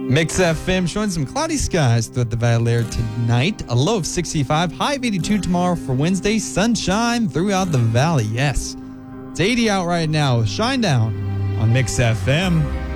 Mix FM showing some cloudy skies throughout the valley layer tonight. A low of 65, high of 82 tomorrow for Wednesday. Sunshine throughout the valley, yes. It's 80 out right now. Shine down on Mix FM.